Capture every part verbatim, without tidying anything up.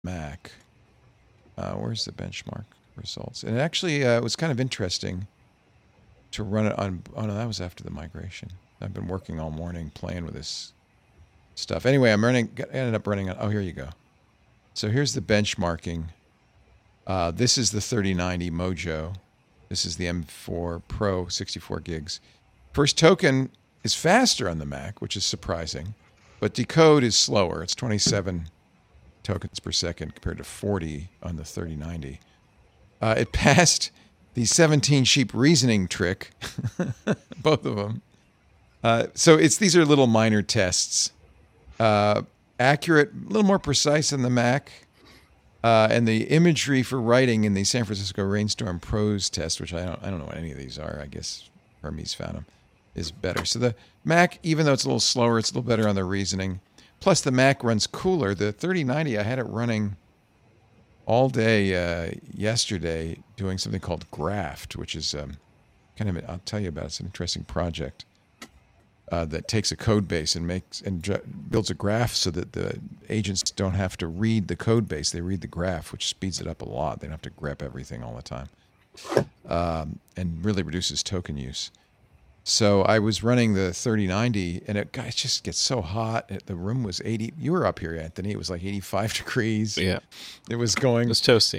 Mac. Uh, where's the benchmark results? And it actually uh, was kind of interesting to run it on. Oh no, that was after the migration. I've been working all morning playing with this stuff. Anyway, I'm running. Ended up running on. Oh, here you go. So here's the benchmarking. Uh, this is the thirty ninety Mojo. This is the M four Pro, sixty-four gigs. First token is faster on the Mac, which is surprising, but decode is slower. It's twenty-seven tokens per second compared to forty on the thirty ninety. Uh, it passed the seventeen sheep reasoning trick, both of them. Uh, so it's these are little minor tests. Uh, accurate, a little more precise in the Mac. Uh, and the imagery for writing in the San Francisco Rainstorm Pros test, which I don't, I don't know what any of these are. I guess Hermes found them, is better. So the Mac, even though it's a little slower, it's a little better on the reasoning. Plus, the Mac runs cooler. The thirty ninety, I had it running all day uh, yesterday doing something called Graft, which is um, kind of, I'll tell you about it. It's an interesting project. Uh, that takes a code base and makes and dr- builds a graph so that the agents don't have to read the code base; they read the graph, which speeds it up a lot. They don't have to grep everything all the time, um, and really reduces token use. So I was running the thirty ninety, and it, it just gets so hot. It, the room was eighty. You were up here, Anthony. It was like eighty-five degrees. Yeah, it was going. It was toasty.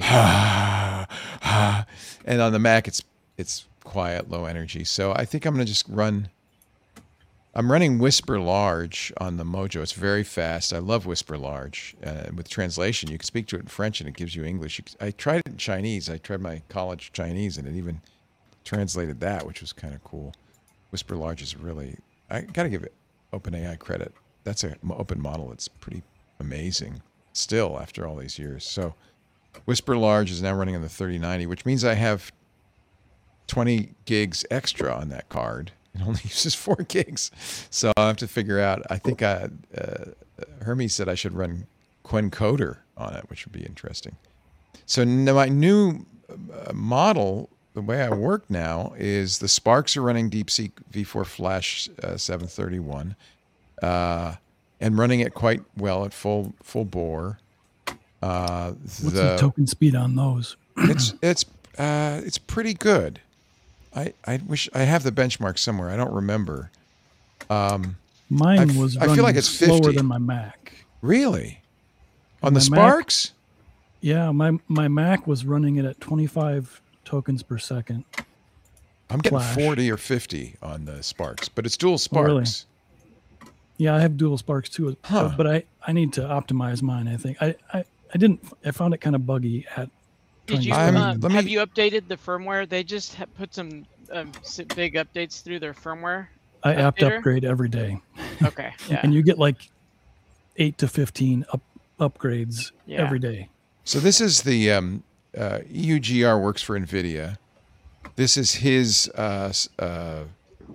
And on the Mac, it's it's quiet, low energy. So I think I'm going to just run. I'm running Whisper Large on the Mojo. It's very fast. I love Whisper Large. Uh, with translation, you can speak to it in French and it gives you English. You, I tried it in Chinese. I tried my college Chinese and it even translated that, which was kind of cool. Whisper Large is really, I got to give it OpenAI credit. That's an open model. It's pretty amazing still after all these years. So Whisper Large is now running on the thirty ninety, which means I have twenty gigs extra on that card. It only uses four gigs. So I'll have to figure out. I think I, uh, Hermes said I should run Quencoder on it, which would be interesting. So now my new uh, model, the way I work now, is the Sparks are running DeepSeek V four Flash uh, seven thirty-one uh, and running it quite well at full full bore. Uh, What's the, the token speed on those? it's it's uh, it's pretty good. I, I wish I have the benchmark somewhere. I don't remember. Um, Mine I've, was I feel like it's slower fifty. Than my Mac. Really? On my the Sparks? Mac, yeah, my my Mac was running it at twenty-five tokens per second. I'm getting Flash. forty or fifty on the Sparks, but it's dual Sparks. Oh, really? Yeah, I have dual Sparks too, huh. but I, I need to optimize mine. I think I, I, I didn't. I found it kind of buggy at. Did you I'm, um, me, have you updated the firmware? They just ha- put some um, big updates through their firmware. I app updater? upgrade every day. Okay, yeah. And you get like eight to fifteen up, upgrades yeah. every day. So this is the um, uh, E U G R works for NVIDIA. This is his. Uh, uh,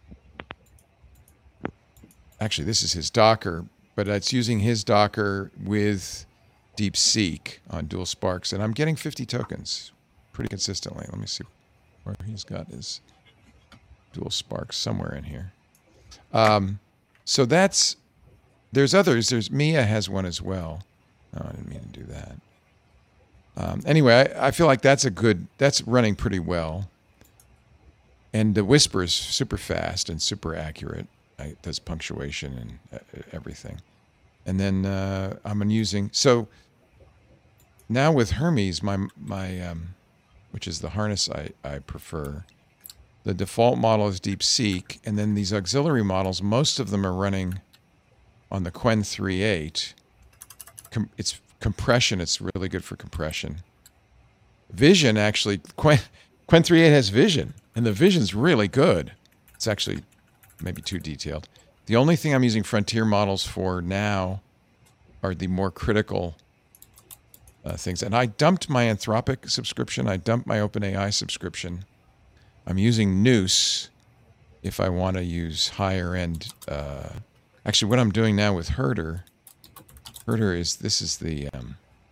actually, this is his Docker, but it's using his Docker with DeepSeek on dual Sparks, and I'm getting fifty tokens pretty consistently. Let me see where he's got his dual Sparks somewhere in here. Um, so that's there's others. There's Mia has one as well. Oh, I didn't mean to do that. Um, anyway, I, I feel like that's a good. That's running pretty well, and the Whisper is super fast and super accurate. It does punctuation and uh, everything, and then uh, I'm using so. Now with Hermes, my my um, which is the harness I, I prefer, the default model is DeepSeek, and then these auxiliary models, most of them are running on the Qwen three point eight. Com- it's compression. It's really good for compression. Vision, actually, Qwen, Qwen three point eight has vision, and the vision's really good. It's actually maybe too detailed. The only thing I'm using frontier models for now are the more critical Uh, things. And I dumped my Anthropic subscription. I dumped my OpenAI subscription. I'm using Noose if I want to use higher end. Uh, actually, what I'm doing now with Herder, Herder is this is the um,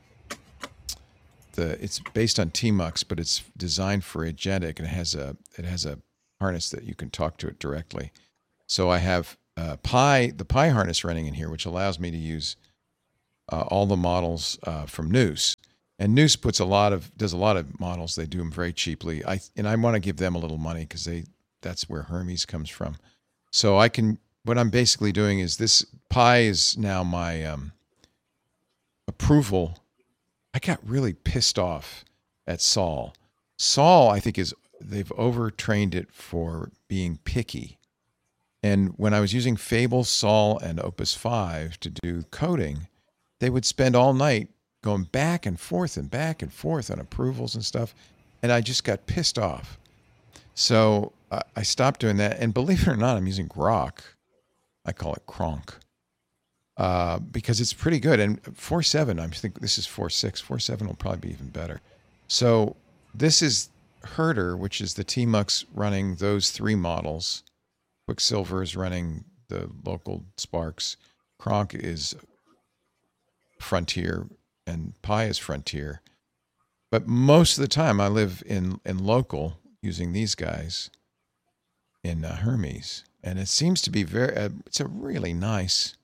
the it's based on T MUX, but it's designed for agentic, and it has a it has a harness that you can talk to it directly. So I have uh, Pi the Pi harness running in here, which allows me to use uh, all the models uh, from Noose. And Noose puts a lot of does a lot of models. They do them very cheaply. I and I want to give them a little money because they that's where Hermes comes from. So I can what I'm basically doing is this Pi is now my um, approval. I got really pissed off at Sol. Sol, I think, is they've overtrained it for being picky. And when I was using Fable, Sol, and Opus five to do coding, they would spend all night going back and forth and back and forth on approvals and stuff. And I just got pissed off. So uh, I stopped doing that. And believe it or not, I'm using Grok. I call it Kronk. Uh, because it's pretty good. And four point seven, I think this is four point six. four point seven will probably be even better. So this is Herder, which is the T-Mux running those three models. Quicksilver is running the local Sparks. Kronk is Frontier, and Pi is Frontier. But most of the time I live in, in local using these guys in uh, Hermes. And it seems to be very, uh, it's a really nice,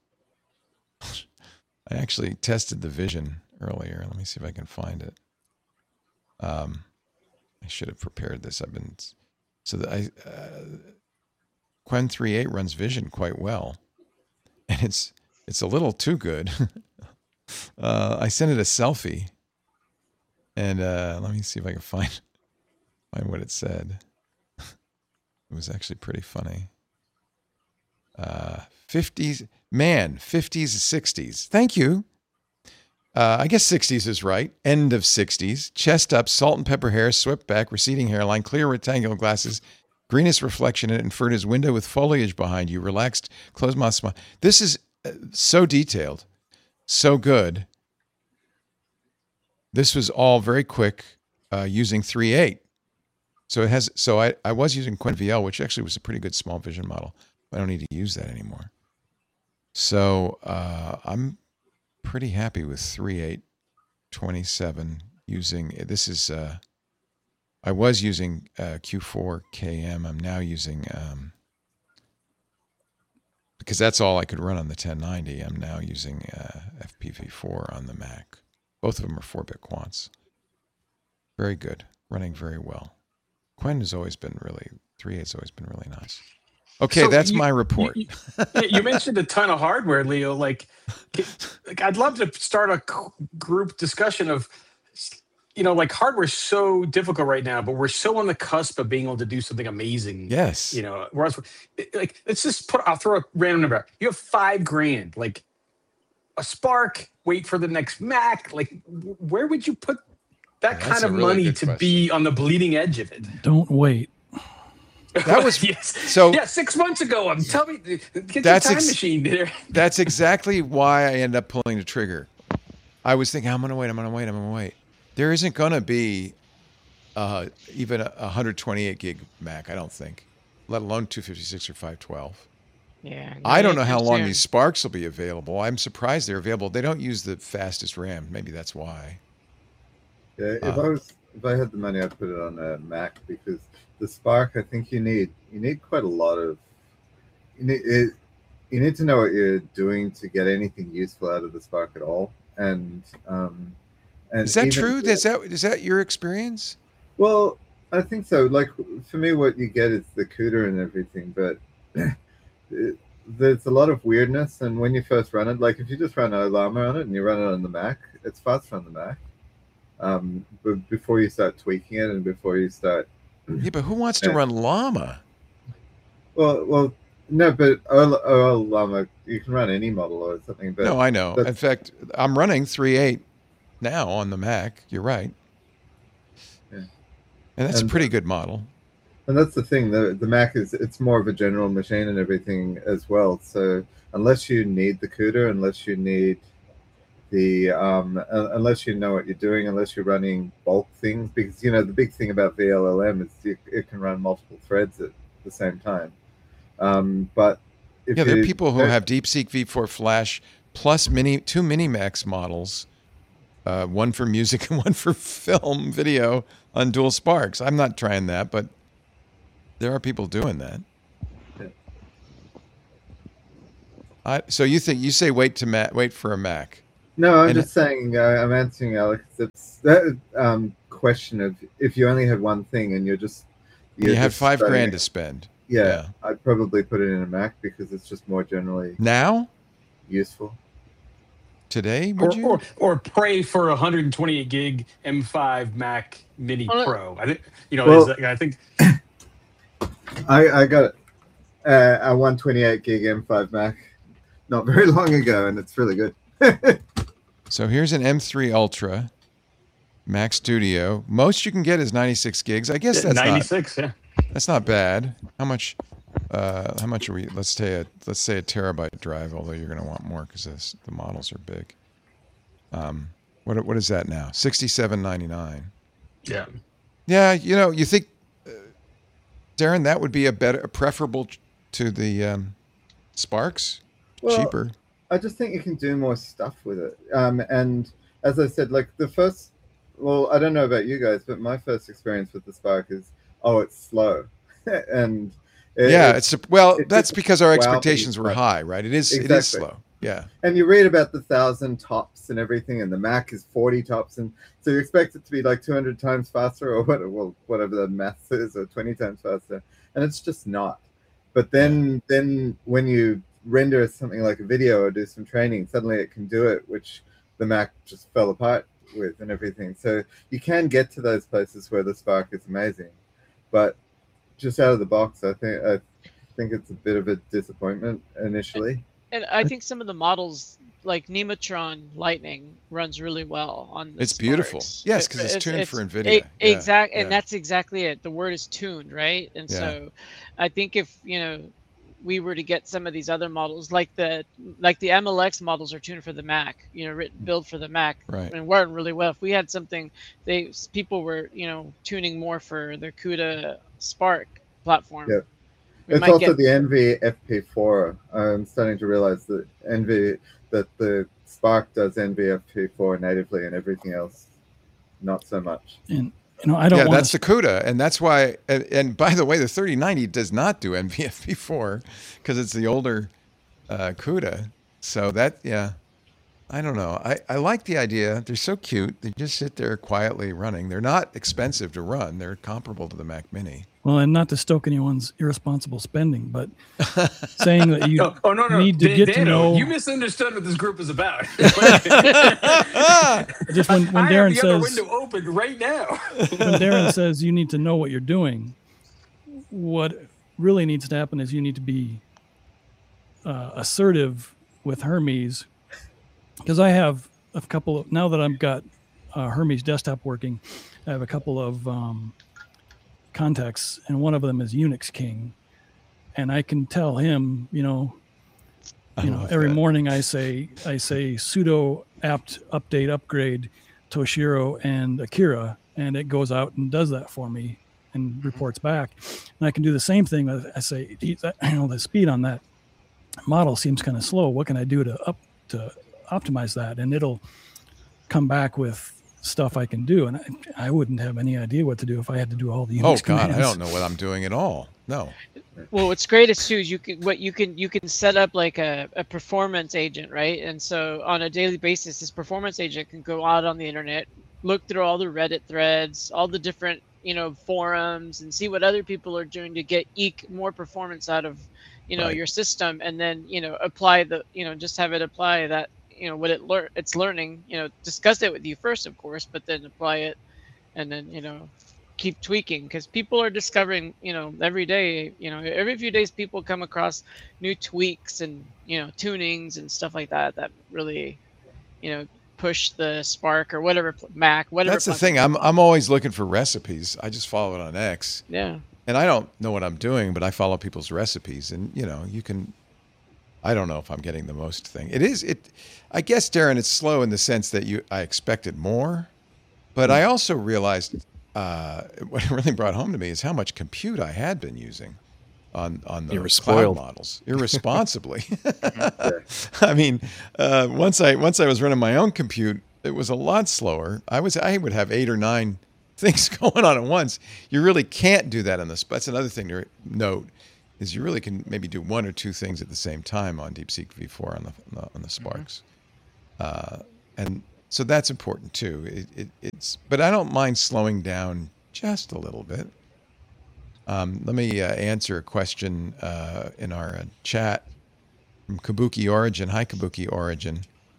I actually tested the vision earlier. Let me see if I can find it. Um, I should have prepared this. I've been, so that I, uh, Qwen three point eight runs vision quite well. And it's, it's a little too good. uh, I sent it a selfie. And uh, let me see if I can find, find what it said. It was actually pretty funny. Uh, fifties, man, fifties, sixties. Thank you. Uh, I guess sixties is right. End of sixties. Chest up, salt and pepper hair, swept back, receding hairline, clear rectangular glasses, greenish reflection in it, inferred his window with foliage behind you, relaxed, closed mouth smile. This is uh, so detailed, so good. This was all very quick uh, using three point eight. So it has. So I, I was using Qwen V L, which actually was a pretty good small vision model. I don't need to use that anymore. So uh, I'm pretty happy with three point eight twenty-seven using, this is, uh, I was using uh, Q four K M. I'm now using, um, because that's all I could run on the ten ninety. I'm now using uh, F P V four on the Mac. Both of them are four bit quants. Very good. Running very well. Qwen has always been really, three point eight has always been really nice. Okay, so that's you, my report. You, you, you mentioned a ton of hardware, Leo. Like, like, I'd love to start a group discussion of, you know, like hardware's so difficult right now, but we're so on the cusp of being able to do something amazing. Yes. You know, whereas, like, let's just put, I'll throw a random number out. You have five grand, like a Spark, wait for the next Mac. Like, where would you put that yeah, kind of really money to question. be on the bleeding edge of it? Don't wait. That was yes. So yeah, six months ago. I'm telling you, get your time ex- machine there. That's exactly why I end up pulling the trigger. I was thinking, I'm going to wait. I'm going to wait. I'm going to wait. There isn't going to be uh, even a one hundred twenty-eight gig Mac. I don't think, let alone two fifty-six or five twelve. Yeah. I don't know how long soon. these Sparks will be available. I'm surprised they're available. They don't use the fastest RAM. Maybe that's why. Yeah. If uh, I was, if I had the money, I'd put it on a Mac because. The Spark, I think you need you need quite a lot of you need it, you need to know what you're doing to get anything useful out of the Spark at all. And um, and is that even, true? Is that is that your experience? Well, I think so. Like for me, what you get is the CUDA and everything, but it, there's a lot of weirdness. And when you first run it, like if you just run Llama on it and you run it on the Mac, it's faster on the Mac. Um, but before you start tweaking it and before you start Yeah, but who wants to yeah. run Llama? Well, well, no, but O L Llama, you can run any model or something. But no, I know. In fact, I'm running three point eight now on the Mac. You're right. Yeah. And that's and, a pretty good model. And that's the thing. The the Mac is it's more of a general machine and everything as well. So unless you need the CUDA, unless you need the um uh, unless you know what you're doing, unless you're running bulk things, because you know the big thing about V L L M is you, it can run multiple threads at the same time. Um, but if yeah, there you, are people who have DeepSeek V four Flash plus mini two Minimax models, uh, one for music and one for film video on dual Sparks. I'm not trying that, but there are people doing that. Yeah. I, so you think you say wait to Mac, wait for a Mac? No, I'm And- just saying. Uh, I'm answering Alex. It's that um, question of if you only had one thing and you're just You you're have just five starting- grand to spend. Yeah, Yeah. I'd probably put it in a Mac because it's just more generally Now? useful. Today, Or, would you? or or pray for a one hundred twenty-eight gig M five Mac Mini Well, Pro. I think you know. Well- is that, I think I I got uh, a one twenty-eight gig M five Mac not very long ago, and it's really good. So here's an M three Ultra, Mac Studio. Most you can get is ninety-six gigs. I guess that's not ninety-six. Yeah. that's not bad. How much? Uh, how much are we? Let's say a let's say a terabyte drive. Although you're going to want more because the models are big. Um, what what is that now? sixty-seven ninety-nine. Yeah. Yeah, you know, you think, uh, Darren, that would be a better, preferable to the um, Sparks, Well, cheaper. I just think you can do more stuff with it. Um, and as I said, like the first, well, I don't know about you guys, but my first experience with the Spark is, oh, it's slow, and it, Yeah, it's well. it That's just because our wow me, expectations were but- high, right? It is. It is Exactly. slow. Yeah. and you read about the thousand tops and everything, and the Mac is forty tops, and so you expect it to be like two hundred times faster, or what, well, whatever the math is, or twenty times faster, and it's just not. But then, then when you render something like a video or do some training, suddenly it can do it, which the Mac just fell apart with and everything. So you can get to those places where the Spark is amazing, but just out of the box, I think I think it's a bit of a disappointment initially. And I think some of the models, like Nematron Lightning, runs really well on the It's beautiful. Sparks. Yes, It- 'cause it's tuned for e- NVIDIA. Yeah, Exact, yeah. and that's exactly it. The word is tuned, right? And Yeah. so, I think if you know, we were to get some of these other models, like the like the M L X models are tuned for the Mac, you know, written built for the Mac, Right. and work really well. If we had something, they people were you know tuning more for the CUDA Spark platform. Yeah. we It's might also get- the Envy F P four. I'm starting to realize that Envy that the Spark does Envy F P four natively, and everything else not so much. And you know, I don't Yeah, want that's the CUDA, and that's why. And, and by the way, the thirty ninety does not do N V F P four because it's the older uh, CUDA. So that, yeah, I don't know. I, I like the idea. They're so cute. They just sit there quietly running. They're not expensive to run. They're comparable to the Mac Mini. well, and not to stoke anyone's irresponsible spending, but saying that you Oh, oh no, no. need to Dan- get to Dano, know. You misunderstood what this group is about. Just when, when I Darren have the other says window open right now. when Darren says you need to know what you're doing, what really needs to happen is you need to be uh, assertive with Hermes, because I have a couple of now that I've got uh, Hermes desktop working, I have a couple of um, contacts, and one of them is Unix King, and I can tell him, you know, I you know, love every that. morning I say I say sudo apt update upgrade Toshiro and Akira, and it goes out and does that for me and reports back. And I can do the same thing. I say, you know, the speed on that model seems kind of slow. What can I do to up to optimize that? And it'll come back with stuff I can do. And I, I wouldn't have any idea what to do if I had to do all the Unix Oh God, commands. I don't know what I'm doing at all. No. Well, what's great is too is you can what you can you can set up like a, a performance agent, right? And so on a daily basis, this performance agent can go out on the internet, look through all the Reddit threads, all the different you know forums, and see what other people are doing to get eke more performance out of you know Right. your system, and then you know apply the you know just have it apply that you know what it learn it's learning. You know, discuss it with you first, of course, but then apply it, and then you know. keep tweaking because people are discovering you know every day you know every few days people come across new tweaks and you know tunings and stuff like that that really you know push the Spark or whatever pl- Mac whatever That's the platform thing. I'm you're on. I'm always looking for recipes. I just follow it on X. yeah And I don't know what I'm doing, but I follow people's recipes, and you know, you can. I don't know if I'm getting the most thing. It is it. I guess, Darren, it's slow in the sense that you. I expected more, but I also realized uh, what it really brought home to me is how much compute I had been using on on You were those cloud spoiled. models irresponsibly. I mean, uh, once I once I was running my own compute, it was a lot slower. I was I would have eight or nine things going on at once. You really can't do that on the. That's another thing to note is you really can maybe do one or two things at the same time on DeepSeek V four on the on the, on the Sparks. Uh, and so that's important too. It, it, it's, but I don't mind slowing down just a little bit. Um, let me uh, answer a question uh, in our uh, chat from Kabuki Origin. Hi, Kabuki Origin.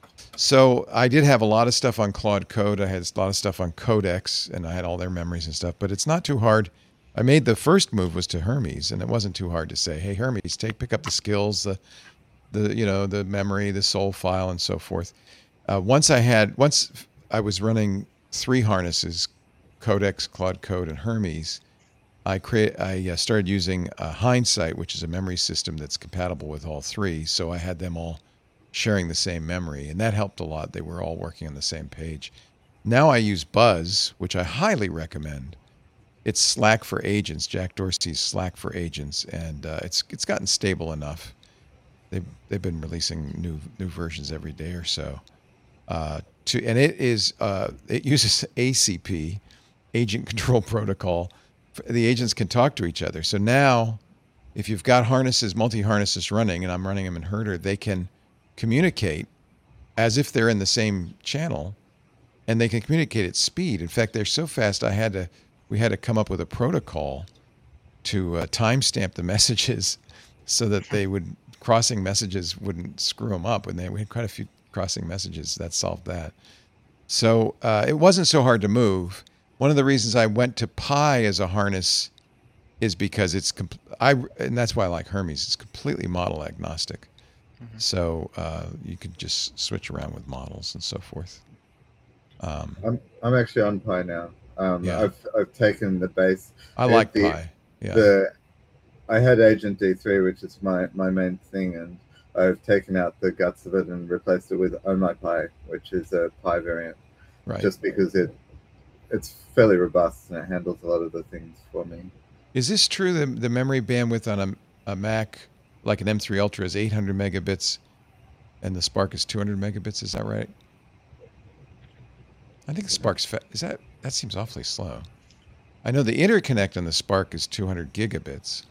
So I did have a lot of stuff on Claude Code. I had a lot of stuff on Codex, and I had all their memories and stuff. But it's not too hard. I made the first move was to Hermes, and it wasn't too hard to say, "Hey, Hermes, take pick up the skills, the, the you know, the memory, the soul file, and so forth." Uh, once I had, once I was running three harnesses, Codex, Claude Code, and Hermes, I create, I uh, started using uh, Hindsight, which is a memory system that's compatible with all three. So I had them all sharing the same memory, and that helped a lot. They were all working on the same page. Now I use Buzz, which I highly recommend. It's Slack for agents, Jack Dorsey's Slack for agents, and uh, it's it's gotten stable enough. They've they've been releasing new new versions every day or so. Uh, to and it is uh, it uses A C P, Agent Control Protocol. The agents can talk to each other. So now, if you've got harnesses, multi-harnesses running, and I'm running them in Herder, they can communicate as if they're in the same channel, and they can communicate at speed. In fact, they're so fast, I had to we had to come up with a protocol to uh, timestamp the messages so that they would crossing messages wouldn't screw them up. And they, we had quite a few crossing messages that solved that. So uh, it wasn't so hard to move. One of the reasons I went to Pi as a harness is because it's compl- I and that's why I like Hermes. It's completely model agnostic. Mm-hmm. So uh, you could just switch around with models and so forth. Um, I'm I'm actually on Pi now. Um, yeah. I've I've taken the base. I like the, Pi. Yeah. The I had Agent D three, which is my, my main thing, and I've taken out the guts of it and replaced it with Oh My Pi, which is a Pi variant. Right. Just because it it's fairly robust and it handles a lot of the things for me. Is this true? The the memory bandwidth on a a Mac, like an M three Ultra, is eight hundred megabits, and the Spark is two hundred megabits. Is that right? I think the Spark's fa- is that that seems awfully slow. I know the interconnect on the Spark is two hundred gigabits.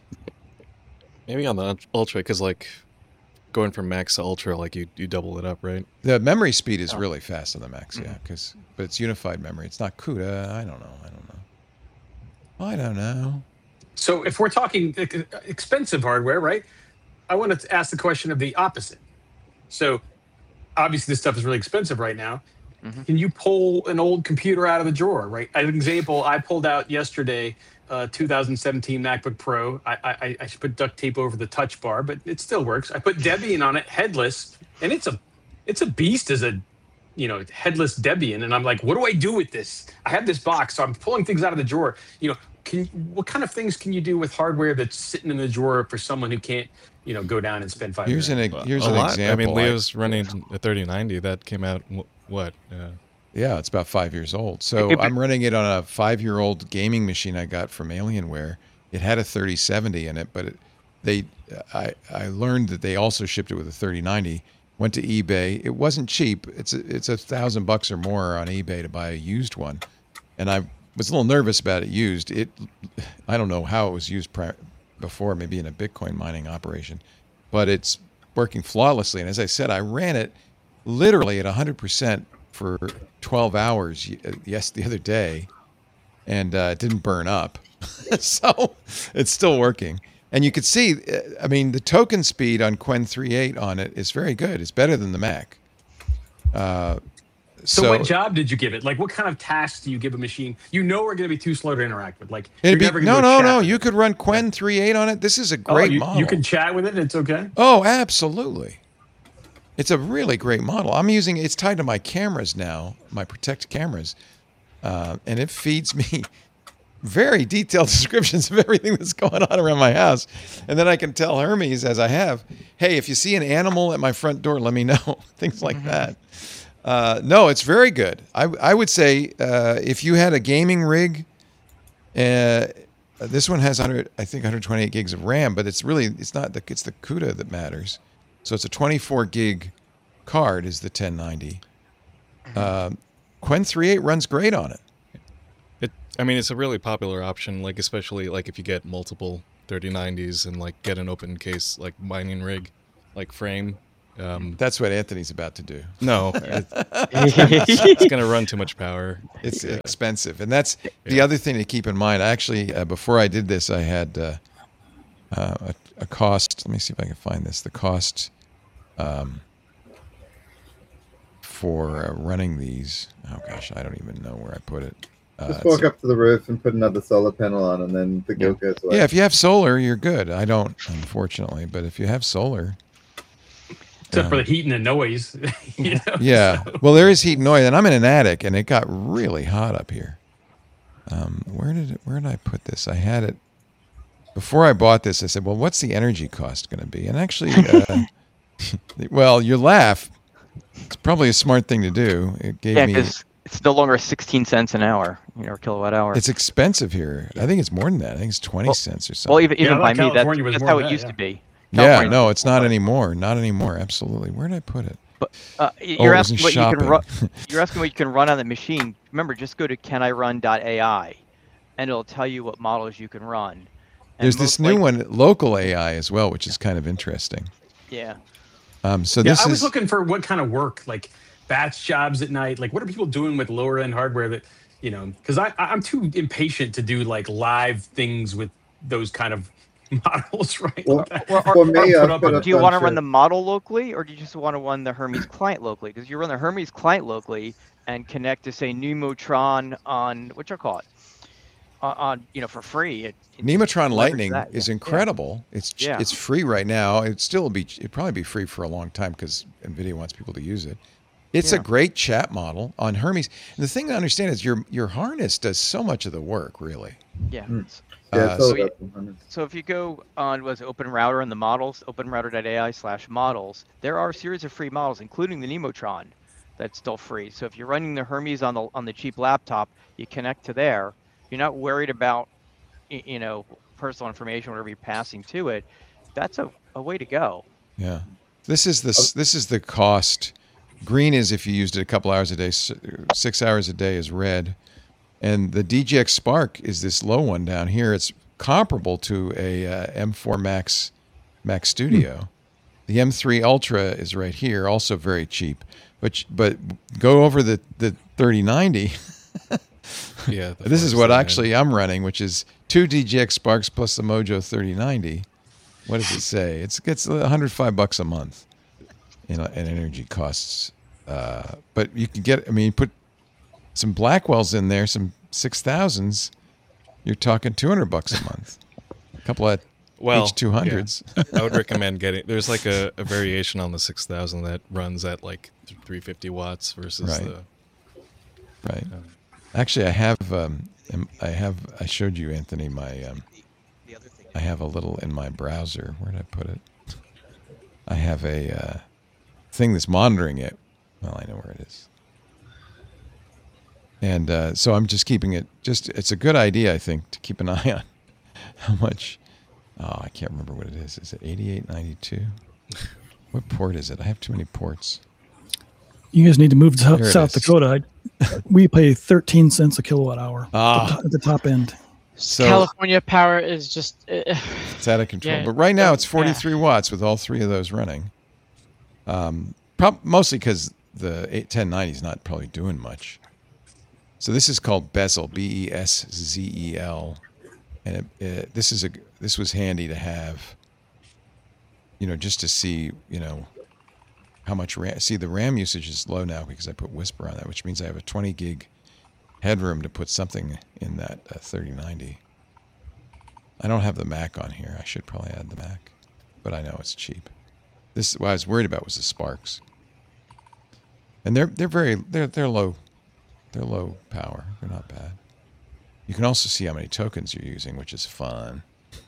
Maybe on the Ultra, because like going from Max to Ultra, like you you double it up, right? The memory speed is Oh. really fast on the Max, yeah, because but it's unified memory. It's not CUDA. I don't know. I don't know. I don't know. So if we're talking ex- expensive hardware, right? I want to ask the question of the opposite. So obviously this stuff is really expensive right now. Mhm. Can you pull an old computer out of the drawer, right? As an example, I pulled out yesterday uh, two thousand seventeen MacBook Pro. I, I, I should put duct tape over the touch bar, but it still works. I put Debian on it, headless, and it's a it's a beast as a you know headless Debian. And I'm like, what do I do with this? I have this box, so I'm pulling things out of the drawer. You know, can what kind of things can you do with hardware that's sitting in the drawer for someone who can't you know go down and spend five? Here's an grand? ex- here's a an lot. example. I mean, Leo's running a thirty ninety that came out. wh- What? Uh, Yeah, it's about five years old. So It- it- I'm running it on a five-year-old gaming machine I got from Alienware. It had a thirty seventy in it, but it, they, I, I learned that they also shipped it with a thirty ninety. Went to eBay. It wasn't cheap. It's a, it's a thousand bucks or more on eBay to buy a used one, and I was a little nervous about it used. It, I don't know how it was used pri- before, maybe in a Bitcoin mining operation, but it's working flawlessly. And as I said, I ran it literally at one hundred percent for twelve hours, y- yes, the other day, and uh, it didn't burn up. So it's still working. And you could see, uh, I mean, the token speed on Qwen three point eight on it is very good. It's better than the Mac. Uh, So, so what job did you give it? Like, what kind of tasks do you give a machine? You know, we're going to be too slow to interact with. Like, it'd you're be, never no, gonna no, chat no. with You it. could run Qwen three point eight on it. This is a Oh, great you, model. you can chat with it. It's okay. Oh, absolutely. It's a really great model. I'm using it's tied to my cameras now, my Protect cameras, uh, and it feeds me very detailed descriptions of everything that's going on around my house. And then I can tell Hermes, as I have, hey, if you see an animal at my front door, let me know. Things like that. Uh, no, it's very good. I, I would say uh, if you had a gaming rig, uh, this one has one hundred, I think one hundred twenty-eight gigs of RAM, but it's really it's not the it's the CUDA that matters. So it's a twenty-four gig card is the ten ninety. Um, Qwen three point eight runs great on it. it. I mean, it's a really popular option. Like especially like if you get multiple thirty nineties and like get an open case like mining rig, like frame, Um, That's what Anthony's about to do. no, it, it's, it's going to run too much power. It's Yeah. expensive, and that's the Yeah. other thing to keep in mind. Actually, uh, before I did this, I had uh, uh, a, a cost. Let me see if I can find this. The cost um, for uh, running these. Oh gosh, I don't even know where I put it. Uh, Just it's- walk up to the roof and put another solar panel on, and then the guild goes away. yeah, if you have solar, you're good. I don't, unfortunately, but if you have solar, Except for um, the heat and the noise. You know? yeah. So- Well, there is heat and noise, and I'm in an attic, and it got really hot up here. Um, where did it, where did I put this? I had it before I bought this. I said, "Well, what's the energy cost going to be?" And actually, uh, well, you laugh. It's probably a smart thing to do. It gave Yeah, me. because it's no longer sixteen cents an hour, you know, or kilowatt hour. It's expensive here. I think it's more than that. I think it's twenty Well- cents or something. well, even Yeah, even I by thought me, that's, California was that's more how than it that, used yeah. to be. yeah, California- no, it's not anymore. Not anymore. Absolutely. Where did I put it? But uh, y- Oh, you're it was in asking what you can shopping. run. You're asking what you can run on the machine. Remember, just go to can I run dot A I, and it'll tell you what models you can run. And There's this most new like- one, local A I as well, which is kind of interesting. Yeah. Um, so Yeah, this I was is looking for what kind of work, like batch jobs at night. Like, what are people doing with lower end hardware that, you know, because I I'm too impatient to do like live things with those kind of models, right? Well, Like that. Or, or, For me, put I've up got a a do you want to bunch run of- the model locally, or do you just want to run the Hermes client locally? Because you run the Hermes client locally and connect to say Nemotron on what you call it, on, on you know for free. It, it Nemotron leverage Lightning that, is yeah. incredible. It's ch- Yeah. it's free right now. It still be it'd probably be free for a long time because NVIDIA wants people to use it. It's a Yeah. great chat model on Hermes. And the thing to understand is your your harness does so much of the work, really. Yeah. Hmm. S- Yeah, Uh, it's all so about the harness. So if you go on was Open Router and the models, openrouter dot A I slash models, there are a series of free models, including the Nemotron, that's still free. So if you're running the Hermes on the on the cheap laptop, you connect to there. You're not worried about y- you know personal information, whatever you're passing to it. That's a, a way to go. Yeah. This is the s- this is the cost. Green is if you used it a couple hours a day. s- Six hours a day is red, and the D J X Spark is this low one down here. It's comparable to a uh, M four Max Mac Studio. The M three Ultra is right here, also very cheap. But sh- but go over the the thirty ninety. Yeah. the This is Force what nine. actually I'm running, which is two D J X Sparks plus the Mojo thirty ninety. What does it say? It's it's one hundred five bucks a month in, in energy costs. Uh, but you can get, I mean, you put some Blackwells in there, some six thousands, you're talking two hundred bucks a month. A couple of Well, H two hundreds. yeah. I would recommend getting. There's like a, a variation on the six thousand that runs at like three hundred fifty watts versus Right. the. Right. Um, Actually, I have, um, um, I have, I showed you, Anthony, my, um, I have a little in my browser. Where did I put it? I have a uh, thing that's monitoring it. Well, I know where it is. And uh, so I'm just keeping it, just, it's a good idea, I think, to keep an eye on how much, oh, I can't remember what it is. Is it eighty-eight ninety-two? What port is it? I have too many ports. You guys need to move to Here South, it South is. Dakota. I, we pay thirteen cents a kilowatt hour Ah. at, the, at the top end. So California power is just uh, it's out of control. Yeah, But right now it's yeah. forty-three watts with all three of those running. Um, prob- mostly because the eight ten ninety is not probably doing much. So this is called Bezel, B E S Z E L, and it, it, this is a this was handy to have. You know, just to see, you know, how much RAM. See, the RAM usage is low now because I put Whisper on that, which means I have a twenty gig headroom to put something in that uh, thirty ninety. I don't have the Mac on here. I should probably add the Mac, but I know it's cheap. This what I was worried about was the Sparks, and they're they're very they're they're low, they're low power. They're not bad. You can also see how many tokens you're using, which is fun.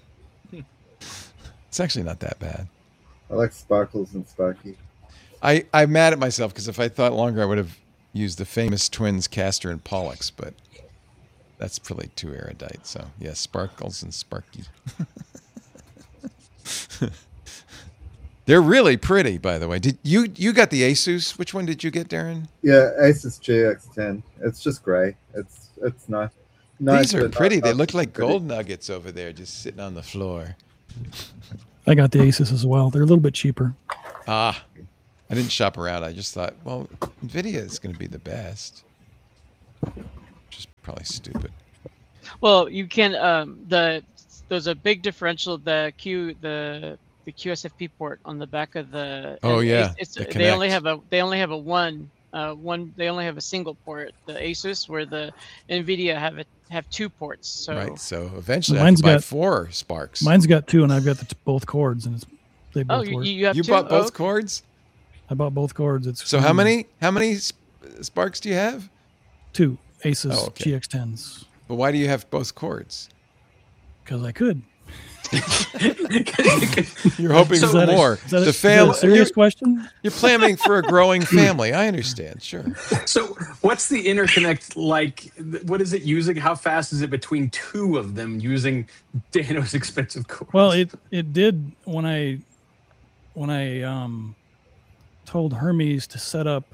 It's actually not that bad. I like sparkles and sparky. I I'm mad at myself because if I thought longer, I would have used the famous twins Castor and Pollux, but that's probably too erudite. So yeah, sparkles and sparky. They're really pretty, by the way. Did you you got the Asus? Which one did you get, Darren? Yeah, Asus G X ten. It's just gray. It's it's not. Nice, These are but not- pretty. They not look like pretty. gold nuggets over there, just sitting on the floor. I got the Asus as well. They're a little bit cheaper. Ah, I didn't shop around. I just thought, well, NVIDIA is going to be the best. Which is probably stupid. Well, you can um the there's a big differential the Q the the Q S F P port on the back of the Oh and yeah, it's, the it's, they only Kinect. have a they only have a one uh one they only have a single port, the Asus, where the Nvidia have it have two ports. So Right. So eventually, I Mine's can buy got- four Sparks. Mine's got two, and I've got the t- both cords, and it's, they oh, both you, work. you have you two? bought both Oh, cords. I bought both cords. It's So how mm, many how many Sp- Sparks do you have? Two Asus Oh, okay. G X tens But why do you have both cords? because I could. You're hoping So- for Is that a- more. Is that, a, the is that family. a serious You're, question? you're planning for a growing family. I understand. Sure. So, what's the interconnect like? What is it using? How fast is it between two of them using Dano's expensive cords? Well, it it did when I when I um told Hermes to set up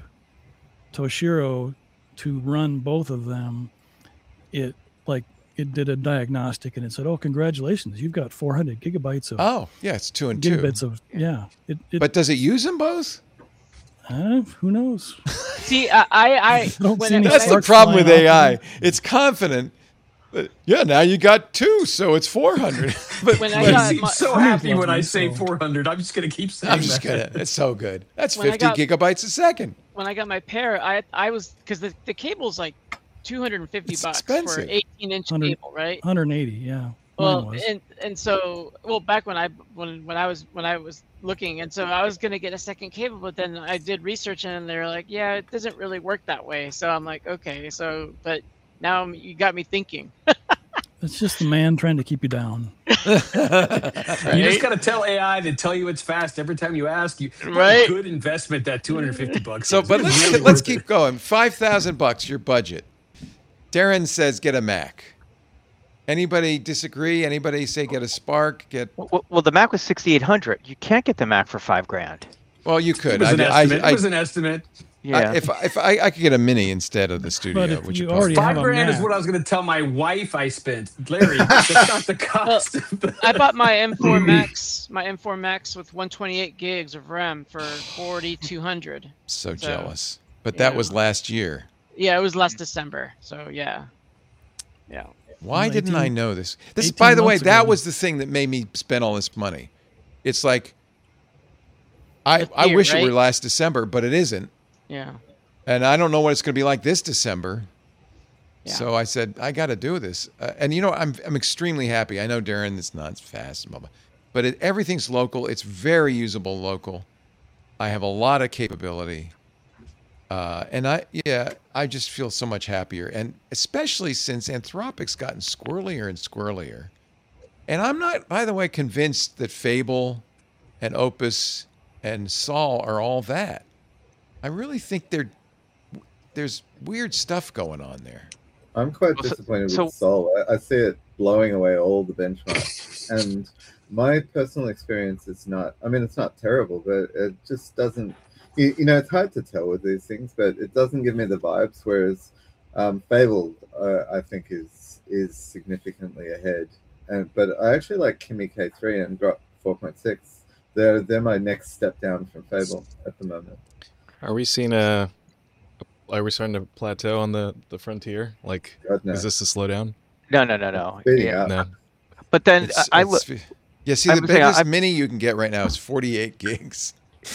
Toshiro to run both of them. It like it did a diagnostic and it said, "Oh, congratulations, you've got four hundred gigabytes of Oh, yeah. It's two and two. gigabits of yeah." It, it But does it use them both? uh, who knows? See, I I, I don't when see I- any when That's I- the sparks problem with flying off A I. It's confident. But, yeah, now you got two, so it's four hundred. But, When I You got seem my- so Hermes happy loves when I me, say so- four hundred. I'm just going to keep saying I'm just that. gonna. It's so good. That's When I fifty got- gigabytes a second. when I got my pair, I I was because the, the cable's like two hundred fifty It's bucks expensive. for eighteen inch one hundred cable, right? one hundred eighty, yeah. Mine Well, was. and and so well back when I when when I was when I was looking, and so I was gonna get a second cable, but then I did research and they're like, yeah, it doesn't really work that way. So I'm like, okay, so but now you got me thinking. It's just the man trying to keep you down. You just got to tell A I to tell you it's fast every time you ask. You what a Right. good investment that two hundred fifty bucks. So, is. but It's let's really let's worth keep it. going. Five thousand bucks, your budget. Darren says get a Mac. Anybody disagree? Anybody say get a Spark? Get Well, well, the Mac was sixty-eight hundred. You can't get the Mac for five grand. well, you It could. was an I, estimate. I, it was an estimiment. Yeah. I, if if I, I could get a Mini instead of the studio, But if which you would probably- already Five have a grand is Mac. what I was going to tell my wife I spent. Larry, that's not the cost. of the- I bought my M four Max, my M four Max with one twenty-eight gigs of RAM for forty-two hundred. so So, jealous. But that yeah. was last year. Yeah, it was last December. So yeah, yeah. Why didn't I eighteen know this? This, eighteen by the way, months that ago. was the thing that made me spend all this money. It's like, I The I fear, wish it were right? last December, but it isn't, Yeah. and I don't know what it's going to be like this December. Yeah. So I said I got to do this, uh, and you know I'm I'm extremely happy. I know Darren, it's not fast, blah, blah, but it, everything's local. It's very usable local. I have a lot of capability. Uh, and I, yeah, I just feel so much happier. And especially since Anthropic's gotten squirrelier and squirrelier. And I'm not, by the way, convinced that Fable and Opus and Sol are all that. I really think they're, there's weird stuff going on there. I'm quite Well, so- disappointed so- with Sol. I, I see it blowing away all the benchmarks. And my personal experience is not, I mean, it's not terrible, but it just doesn't, you, you know, it's hard to tell with these things, but it doesn't give me the vibes. Whereas um, Fable, uh, I think, is is significantly ahead. And But I actually like Kimi K three and Grok four point six. They're, they're my next step down from Fable at the moment. Are we seeing a? Are we starting to plateau on the the frontier? Like, God, no. is this a slowdown? No, no, no, no. Speeding Yeah. up. No. But then It's- I it's- look. yeah, see, I the was saying, biggest I- mini you can get right now is forty-eight gigs.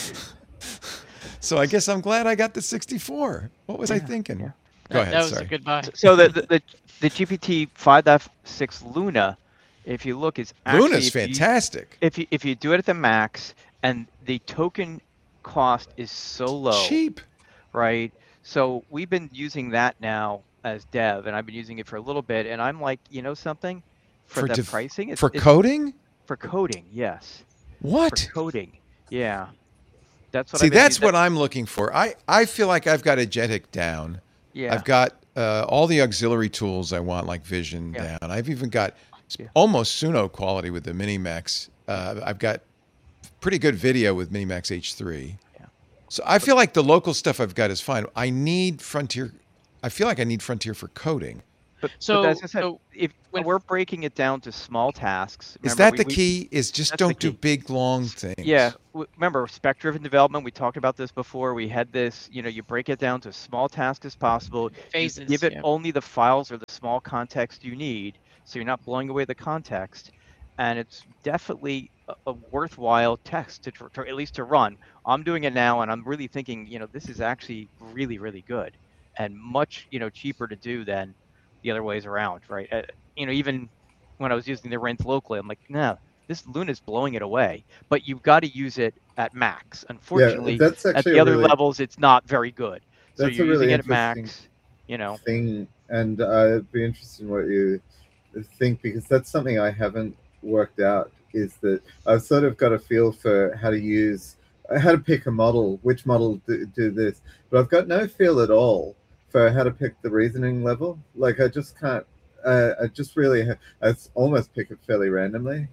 So I guess I'm glad I got the sixty-four. What was I thinking? yeah. Go That, ahead, that was sorry. a good buy. So the the, the, the G P T five point six Luna, if you look, is actually Luna's if you- fantastic. If you if you do it at the max and the token cost is so low, Cheap. right? So we've been using that now as dev, and I've been using it for a little bit, and I'm like, you know something, for, For the dev- pricing, it's, For it's- coding? for coding, yes, What? for coding, yeah. That's what See, I've been that's using- what I'm looking for. I, I feel like I've got Agetic down. Yeah. I've got uh, all the auxiliary tools I want, like Vision, Yeah. down. I've even got s- Yeah. almost Suno quality with the Minimax. Uh, I've got pretty good video with Minimax H three. Yeah. So I feel like the local stuff I've got is fine. I need Frontier. I feel like I need Frontier for coding. But, So, but as I said, so if when when- we're breaking it down to small tasks, Is remember, that we- the we- key? Is just that's the don't do key. big long things. Yeah, w- remember spec-driven development. We talked about this before. We had this. You know, you break it down to small tasks as possible. you Phases, give it yeah. only the files or the small context you need, so you're not blowing away the context. And it's definitely a, a worthwhile text to, tr- to at least to run. I'm doing it now, and I'm really thinking, you know, this is actually really, really good, and much, you know, cheaper to do than the other ways around, right? Uh, you know, even when I was using the Rinth locally, I'm like, nah, this Luna's blowing it away. But you've got to use it at max. Unfortunately, yeah, that's at actually the a other really, levels, it's not very good. So that's a you're really using it at interesting max, you know. thing, and uh, I'd be interested in what you think, because that's something I haven't worked out. Is that I've sort of got a feel for how to use, how to pick a model, which model do, do this, but I've got no feel at all for how to pick the reasoning level. Like I just can't. Uh, I just really, ha- I almost pick it fairly randomly.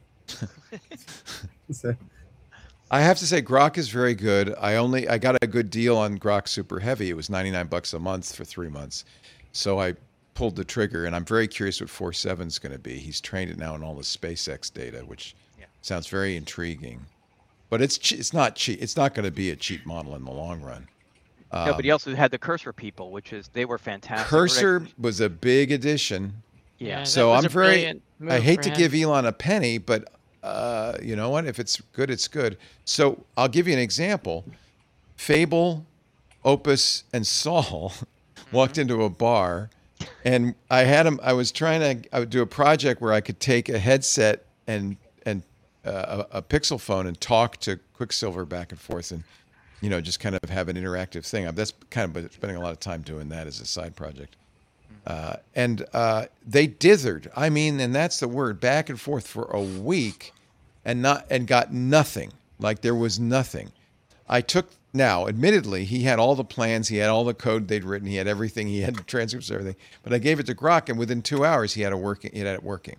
So. I have to say, Grok is very good. I only I got a good deal on Grok Super Heavy. It was ninety-nine bucks a month for three months, so I pulled the trigger. And I'm very curious what four point seven is going to be. He's trained it now on all the SpaceX data, which Yeah. sounds very intriguing. But it's che- it's not cheap. It's not going to be a cheap model in the long run. Um, No, but he also had the Cursor people, which is they were fantastic. Cursor was a big addition. Yeah. that So was I'm a very. brilliant I move hate for to him. give Elon a penny, but uh, you know what? If it's good, it's good. So I'll give you an example. Fable, Opus, and Saul walked into a bar, and I had him. I was trying to. I would do a project where I could take a headset and and uh, a, a Pixel phone and talk to Quicksilver back and forth, and you know just kind of have an interactive thing. That's kind of been spending a lot of time doing that as a side project. Uh, and uh, they dithered. I mean, and that's the word, back and forth for a week, and not and got nothing. Like there was nothing. I took now, admittedly, he had all the plans, he had all the code they'd written, he had everything, he had the transcripts, everything. But I gave it to Grok, and within two hours, he had a working. He had it working.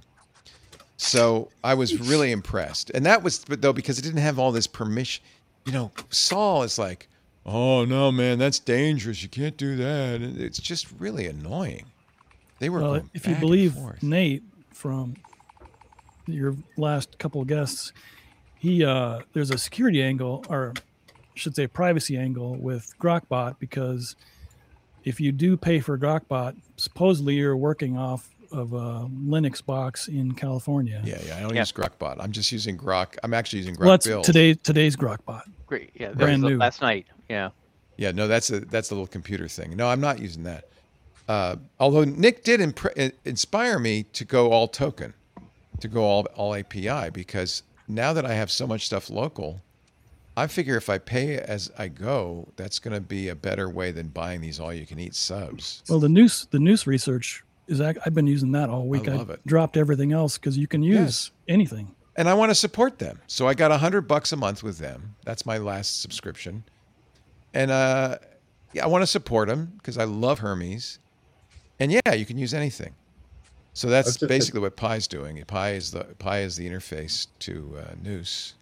So I was really impressed, and that was, but though because it didn't have all this permission. You know, Saul is like, oh no, man, that's dangerous. You can't do that. And it's just really annoying. They were Well, going if you back and believe forth. Nate from your last couple of guests, he uh, there's a security angle, or I should say privacy angle, with Grokbot, because if you do pay for Grokbot, supposedly you're working off of a Linux box in California. Yeah, yeah. I don't Yeah. use Grokbot. I'm just using Grok. I'm actually using Grok Well, that's Build. today today's Grokbot. Great. Yeah. That Brand was new. last night. Yeah. Yeah, no, that's a that's a little computer thing. No, I'm not using that. Uh, although Nick did impre- inspire me to go all token, to go all all A P I, because now that I have so much stuff local, I figure if I pay as I go, that's going to be a better way than buying these all-you-can-eat subs. Well, the Noose the Noose research is ac- I've been using that all week. love it. dropped everything else because you can use Yes. anything. And I want to support them, so I got a hundred bucks a month with them. That's my last subscription, and uh, yeah, I want to support them because I love Hermes. And yeah, you can use anything. So that's That's just a- basically what Pi's doing. Pi is the Pi is the interface to uh, Noose.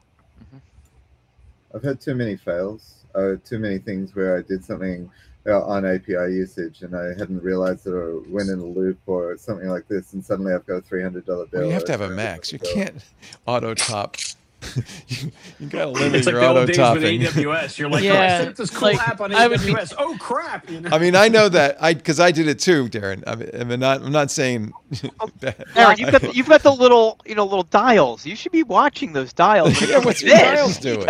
I've had too many fails, uh, too many things where I did something uh, on A P I usage and I hadn't realized that I went in a loop or something like this, and suddenly I've got a three hundred dollar bill. Well, you have or to have a $300 max. You bill. can't auto top. you you got to limit It's like your the auto old days with topping. A W S. You're like, oh, I Yeah, set up this cool like, app on I would be- A W S. Oh crap! You know? I mean, I know that I because I did it too, Darren. I mean, I mean not I'm not saying. that. Aaron, you've got the, you've got the little you know little dials. You should be watching those dials. when it Yeah, comes what's to your this. dials doing?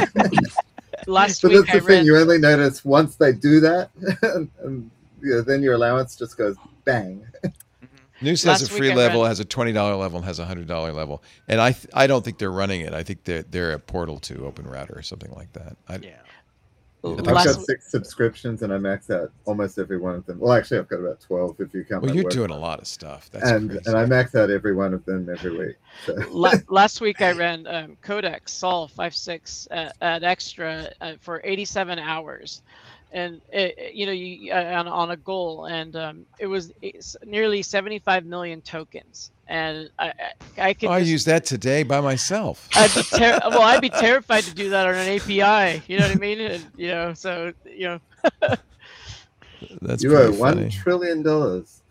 Last But week that's I the thing. read. You only notice once they do that, and, and you know, then your allowance just goes bang. Noose has a Last week free I level, read- has a twenty dollar level, and has a hundred dollar level. And I th- I don't think they're running it. I think they're they're a portal to OpenRouter or something like that. I, Yeah. I've Last got week- six subscriptions and I max out almost every one of them. Well, actually, I've got about twelve if you count. Well, my you're work doing a one. lot of stuff. That's and crazy. and I max out every one of them every week. So. La- last week I ran um, Codex Sol five six at, at extra uh, for eighty-seven hours, and it, it- you know you uh, on, on a goal, and um, it was it's nearly seventy-five million tokens, and I I, I could Oh, I just- used that today by myself. I'd be ter- well I'd be terrified to do that on an A P I. You know what I mean? And, you know, so you know. That's You owe pretty one funny. trillion dollars.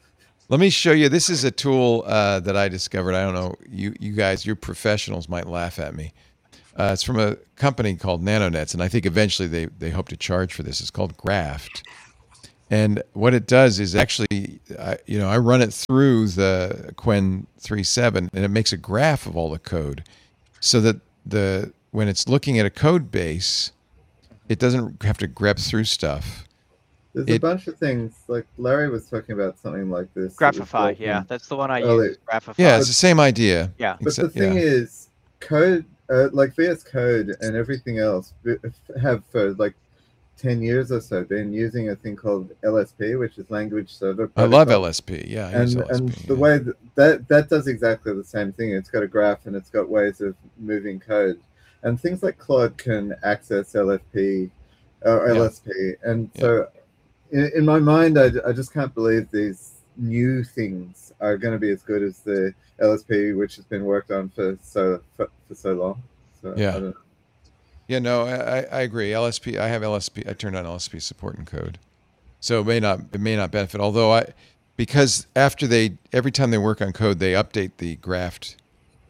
Let me show you. This is a tool uh, that I discovered. I don't know. You you guys, you professionals might laugh at me. Uh, it's from a company called NanoNets, and I think eventually they, they hope to charge for this. It's called Graft. And what it does is actually, I, you know, I run it through the Qwen three point seven, and it makes a graph of all the code, so that the when it's looking at a code base, it doesn't have to grep through stuff. There's It- a bunch of things, like Larry was talking about something like this. that was Graphify, working. yeah, that's the one I early. use. Graphify. Yeah, it's the same idea. Yeah. But except- the thing yeah. is, code, uh, like V S Code and everything else, v- have for like ten years or so been using a thing called L S P, which is Language Server I love Protocol. L S P. Yeah, I And, use L S P. and the yeah. way that, that that does exactly the same thing. It's got a graph and it's got ways of moving code, and things like Claude can access L F P or Yeah. L S P. And so, in, in my mind, I, I just can't believe these new things are going to be as good as the L S P, which has been worked on for so for, for so long. So, Yeah. I don't know. Yeah, no, I, I agree. L S P. I have L S P. I turned on L S P support and code, so it may not it may not benefit. Although I, because after they every time they work on code, they update the graphed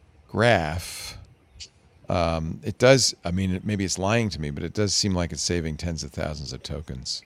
graph. Um, it does. I mean, it, maybe it's lying to me, but it does seem like it's saving tens of thousands of tokens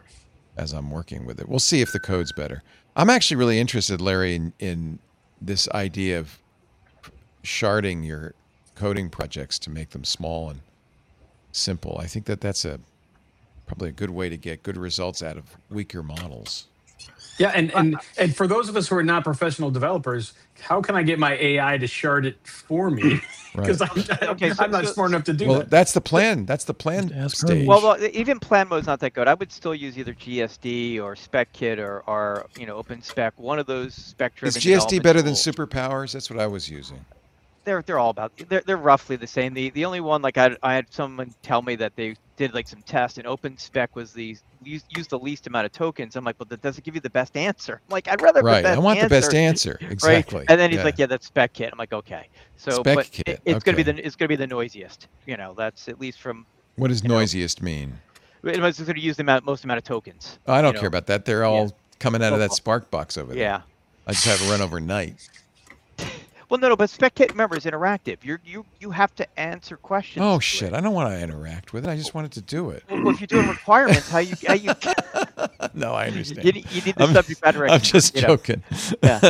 as I'm working with it. We'll see if the code's better. I'm actually really interested, Larry, in, in this idea of sharding your coding projects to make them small and simple. I think that that's a probably a good way to get good results out of weaker models. Yeah, and and and for those of us who are not professional developers, how can I get my A I to shard it for me? Because I'm, Okay, so- I'm not so- smart enough to do Well, that. that's the plan. That's the plan Just ask stage. Hermes. Well, well, even plan mode's not that good. I would still use either G S D or SpecKit or, or you know OpenSpec. One of those spec-driven. Is G S D development better than tools. superpowers? That's what I was using. They're they're all about they're they're roughly the same. The the only one like I I had someone tell me that they did like some tests and OpenSpec was the use use the least amount of tokens. I'm like, well, that doesn't give you the best answer. I'm like, I'd rather Right. the best I want answer, the best answer. Exactly. Right? And then he's Yeah. like, yeah, that's SpecKit. I'm like, okay. So, Spec but kit, it, it's gonna be okay. the it's gonna be the noisiest. You know, that's at least from. What does you know, noisiest mean? It was going to use the amount, most amount of tokens. I don't you care know. about that. They're all coming out of that Well, Spark box over there. Yeah. I just have it run overnight. Well, no, no, but SpecKit, remember, is interactive. You're you you have to answer questions. Oh to shit! it. I don't want to interact with it. I just wanted to do it. Well, if you're doing requirements, how you how you No, I understand. you, need- you need the I'm- subject matter. I'm expert, just you know. joking. Yeah.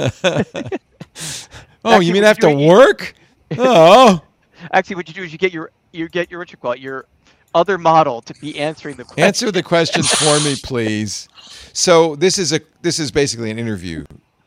Oh, Actually, you mean what I have you to do- you- work? Oh, Actually, what you do is you get your you get your what you call it, your other model to be answering the question. answer the questions for me, please. So this is a this is basically an interview,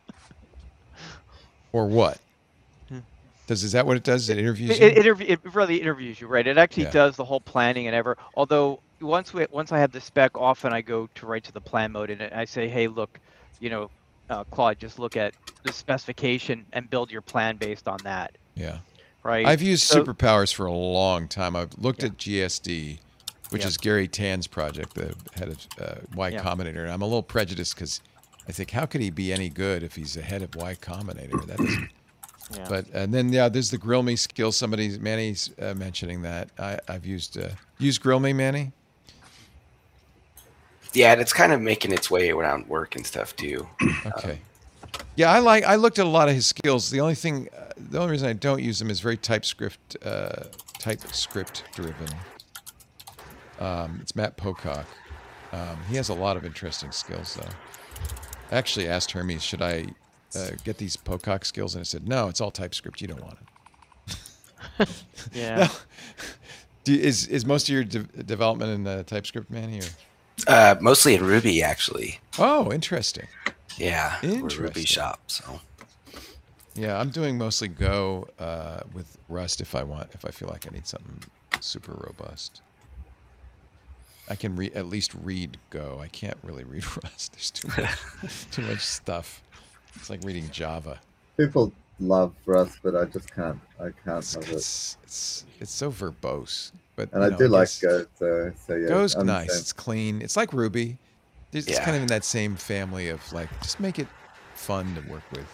or what? Does is that what it does? It interviews It, you? it, interview, it really interviews you, right? It actually Yeah. does the whole planning and ever. Although once we once I have the spec, often I go to right to the plan mode and I say, hey, look, you know, uh, Claude, just look at the specification and build your plan based on that, Yeah. right? I've used So- superpowers for a long time. I've looked Yeah. at G S D, which Yeah. is Gary Tan's project, the head of uh, Y Yeah. Combinator. And I'm a little prejudiced because I think, how could he be any good if he's the head of Y Combinator? That doesn't. Yeah. But and then yeah, there's the Grill Me skill. Somebody's Manny's uh, mentioning that. I, I've used uh, used Grill Me, Manny. Yeah, and it's kind of making its way around work and stuff too. Okay. Yeah, I like. I looked at a lot of his skills. The only thing, uh, the only reason I don't use them is very TypeScript, uh, TypeScript driven. Um, it's Matt Pocock. Um, he has a lot of interesting skills, though. I actually asked Hermes, should I uh, get these Pocock skills, and I said, no, it's all TypeScript. You don't want it. Yeah. No. Do, is is most of your de- development in uh, TypeScript, Manny? Or? Uh, mostly in Ruby, actually. Oh, interesting. Yeah, we're Ruby Interesting. shop. So Yeah, I'm doing mostly Go uh, with Rust if I want, if I feel like I need something super robust. I can re- at least read Go. I can't really read Rust. There's too much, too much stuff. It's like reading Java. People love Rust, but I just can't. I can't It's love it. it's it's, it's so verbose. But And you I know, do like guess Go, so, so yeah. Go's I'm the nice. same. It's clean. It's like Ruby. It's, it's Yeah. kind of in that same family of like just make it fun to work with.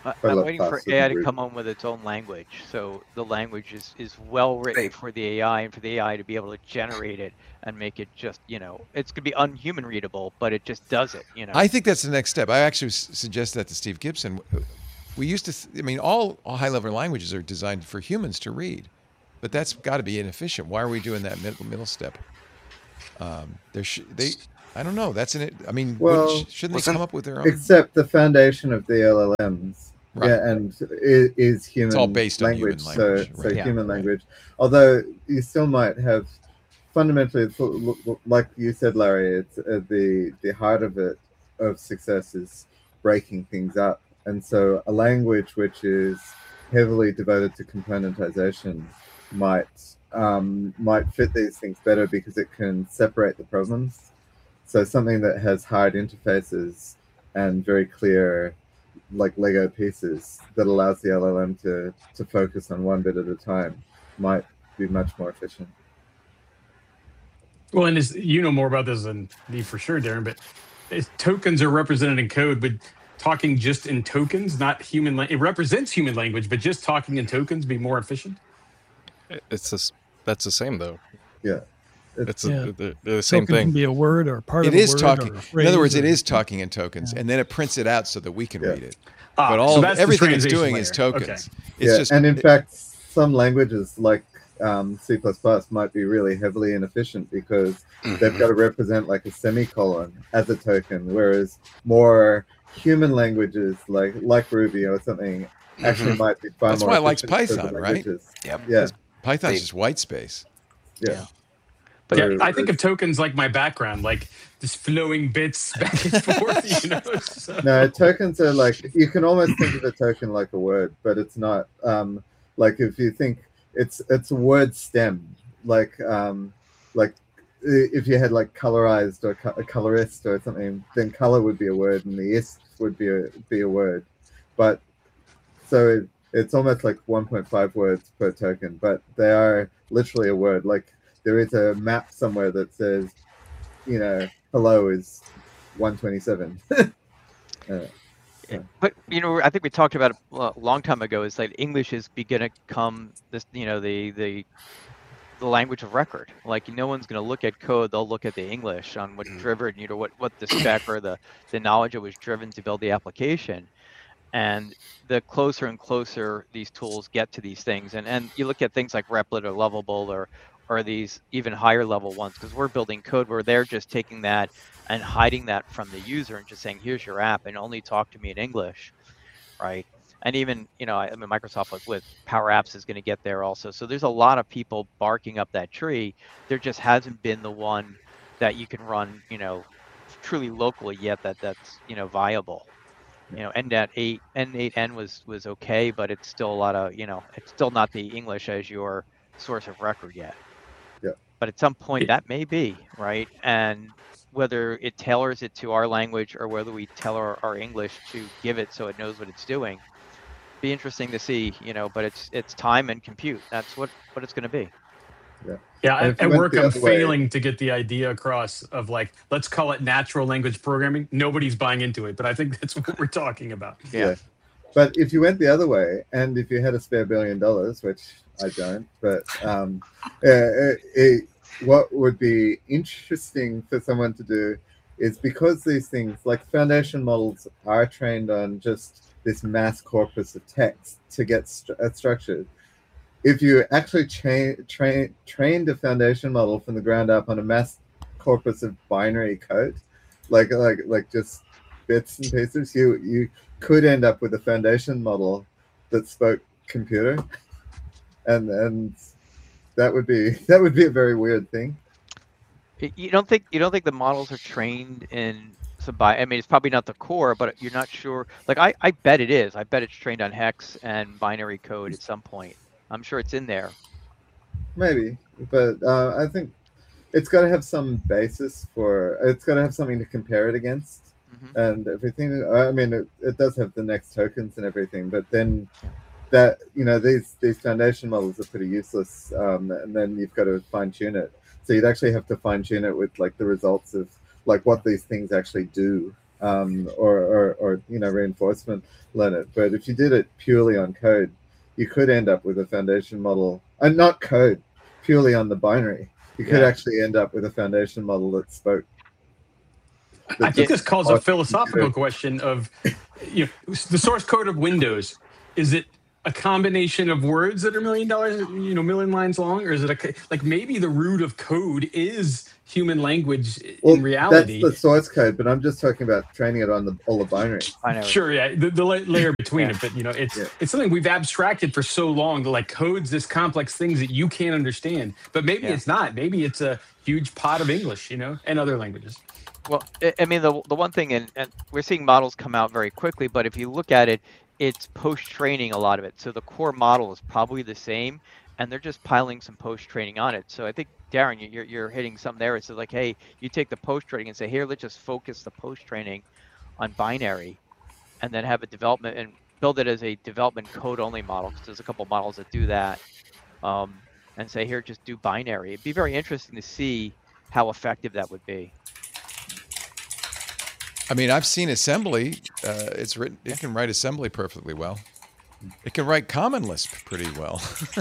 I- I I'm love waiting for faster A I than to Ruby. come on with its own language, so the language is, is well written Right. for the A I, and for the A I to be able to generate it and make it just, you know, it's gonna be unhuman readable, but it just does it, you know. I think that's the next step. I actually s- suggested that to Steve Gibson. We used to, th- I mean, all, all high-level languages are designed for humans to read, but that's got to be inefficient. Why are we doing that middle, middle step? Um, there sh- they, I don't know. That's an. I mean, Well, wouldn't- shouldn't they wasn't- come up with their own? Except the foundation of the L L Ms, Right. yeah, and is, is human all based on human language. language, So, right. so Yeah. human Right. language. Although you still might have, fundamentally, it's l- l- like you said, Larry. It's uh, the the heart of it of success is breaking things up, and so a language which is heavily devoted to componentization might um, might fit these things better because it can separate the problems. So something that has hard interfaces and very clear, like Lego pieces, that allows the L L M to to focus on one bit at a time might be much more efficient. Well, and as you know more about this than me for sure, Darren, but if tokens are represented in code, but talking just in tokens, not human, la- it represents human language, but just talking in tokens be more efficient? It's this. That's the same though. Yeah. It's Yeah. a, they're, they're the same Token can thing. be a word or part It of a is word talking. or a In phrase other words, or- it is talking in tokens, Yeah. and then it prints it out so that we can Yeah. read it. Ah, But so all that's the everything it's translation doing is layer. Okay. tokens. It's yeah, just and in it- fact, some languages like um, C plus plus might be really heavily inefficient because they've got to represent like a semicolon as a token, whereas more human languages like like Ruby or something actually Mhm. might be far That's more why it likes efficient for the Python, right? languages. Yep. Yeah, Python's They- just white space. yeah. But Yeah, Or- I think of tokens like my background, like just flowing bits back and forth, you know? So- No, tokens are like, you can almost think of a token like a word, but it's not. Um, like if you think it's it's a word stem, like um, like i- if you had like colorized or co- a colorist or something, then color would be a word and the ist would be a be a word. But so it, it's almost like one point five words per token, but they are literally a word. Like there is a map somewhere that says, you know, hello is one twenty-seven. But you know, I think we talked about it a long time ago. Is that English is going to become this, you know, the the the language of record. Like no one's going to look at code; they'll look at the English on what driven, you know, what what the spec or the the knowledge that was driven to build the application. And the closer and closer these tools get to these things, and and you look at things like Replit or Lovable or or these even higher level ones, because we're building code where they're just taking that and hiding that from the user and just saying, here's your app and only talk to me in English, right? And even, you know, I mean, Microsoft with, with Power Apps is going to get there also. So there's a lot of people barking up that tree. There just hasn't been the one that you can run, you know, truly locally yet that that's, you know, viable. You know, N eight N eight N was was okay, but it's still a lot of, you know, it's still not the English as your source of record yet. Yeah. But at some point that may be, right? And whether it tailors it to our language or whether we tailor our English to give it so it knows what it's doing, be interesting to see, you know, but it's it's time and compute. That's what, what it's going to be. Yeah, And at, if you at went work, the I'm other way- failing to get the idea across of like, let's call it natural language programming. Nobody's buying into it, but I think that's what we're talking about. Yeah. But if you went the other way, and if you had a spare billion dollars, which I don't, but um, uh, it, it, what would be interesting for someone to do is, because these things, like foundation models, are trained on just this mass corpus of text to get st- uh, structured. If you actually cha- train trained a foundation model from the ground up on a mass corpus of binary code, like like like just bits and pieces, you you could end up with a foundation model that spoke computer, and and that would be that would be a very weird thing. Y- You don't think you don't think the models are trained in some bi- I mean, it's probably not the core, but you're not sure. Like I, I bet it is. I bet it's trained on hex and binary code at some point. I'm sure it's in there. Maybe, but uh, I think it's got to have some basis for. It's got to have something to compare it against, Mhm. and everything. I mean, it, it does have the next tokens and everything, but then that you know these these foundation models are pretty useless, um, and then you've got to fine tune it. So you'd actually have to fine tune it with like the results of like what these things actually do um, or, or, or, you know, reinforcement learn it. But if you did it purely on code, you could end up with a foundation model, and not code, purely on the binary. You could Yeah. actually end up with a foundation model that spoke. I think this calls a Yeah. philosophical question of, you know, the source code of Windows. Is it a combination of words that are million dollars, you know, million lines long, or is it a like maybe the root of code is human language Well, in reality? that's the source code, but I'm just talking about training it on the all the binaries. I know. Sure, yeah, the, the la- layer between Yeah. it, but you know, it's Yeah. it's something we've abstracted for so long. To like codes this complex things that you can't understand, but maybe Yeah. it's not. Maybe it's a huge pot of English, you know, and other languages. Well, I I mean, the the one thing, and, and we're seeing models come out very quickly, but if you look at it, it's post-training a lot of it. So the core model is probably the same, and they're just piling some post-training on it. So I think, Darren, you- you're, you're hitting something there. It's like, hey, you take the post-training and say, here, let's just focus the post-training on binary, and then have a development and build it as a development code-only model, because there's a couple models that do that, um, and say, here, just do binary. It'd be very interesting to see how effective that would be. I mean, I've seen assembly. Uh, it's written. It can write assembly perfectly well. It can write Common Lisp pretty well.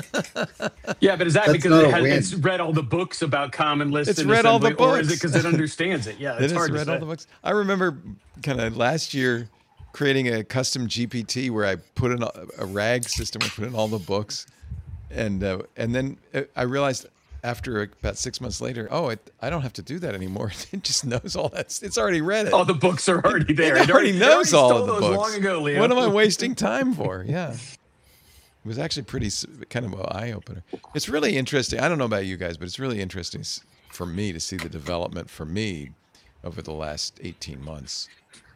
Yeah, but is that That's because not it a has, win. it's read all the books about Common Lisp? It's and read all the assembly, or is it books. because it understands it? Yeah, It it's has hard to read say. all the books. I remember kind of last year creating a custom G P T where I put in a, a RAG system. I put in all the books, and uh, and then I realized after about six months later, oh, it, I don't have to do that anymore. It just knows all that. It's already read it. All the books are already there. It already knows all stole of the those books. long ago, Leo. What am I wasting time for? Yeah. It was actually pretty s- kind of an eye opener. It's really interesting. I don't know about you guys, but it's really interesting s- for me to see the development for me over the last eighteen months.